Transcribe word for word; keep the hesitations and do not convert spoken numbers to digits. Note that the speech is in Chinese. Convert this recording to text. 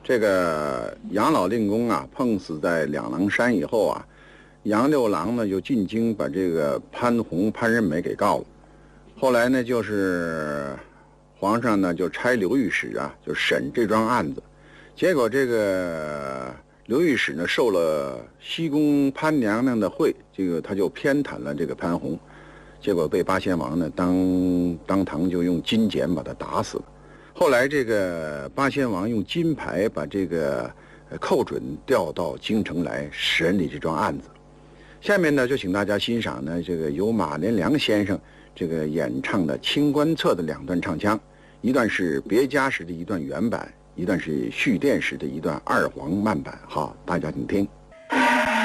这个杨老令公啊，碰死在两狼山以后啊，杨六郎呢就进京把这个潘洪、潘仁美给告了。后来呢，就是皇上呢就差刘御史啊，就审这桩案子。结果这个刘御史呢受了西宫潘娘娘的贿，这个他就偏袒了这个潘洪，结果被八仙王呢当当堂就用金剪把他打死了。后来这个八仙王用金牌把这个寇准调到京城来审理这桩案子。下面呢就请大家欣赏呢这个由马连良先生这个演唱的《清官侧》的两段唱腔，一段是别家时的一段原版，一段是续电时的一段二黄慢版。好，大家请听。